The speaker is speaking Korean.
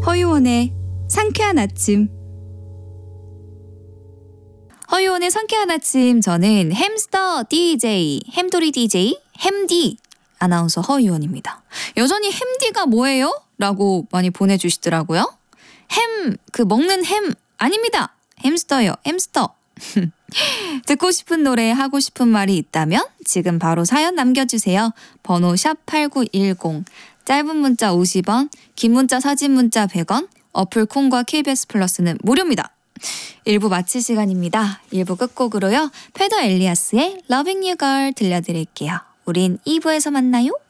허유원의 상쾌한 아침. 허유원의 상쾌한 아침, 저는 햄스터 DJ, 햄토리 DJ, 햄디 아나운서 허유원입니다. 여전히 햄디가 뭐예요? 라고 많이 보내주시더라고요. 먹는 햄 아닙니다. 햄스터요, 햄스터. 듣고 싶은 노래, 하고 싶은 말이 있다면 지금 바로 사연 남겨주세요. 번호 샵8910, 짧은 문자 50원, 긴 문자 사진 문자 100원, 어플 콩과 KBS 플러스는 무료입니다. 1부 마칠 시간입니다. 1부 끝곡으로요, 페더 엘리아스의 Loving You Girl 들려드릴게요. 우린 2부에서 만나요.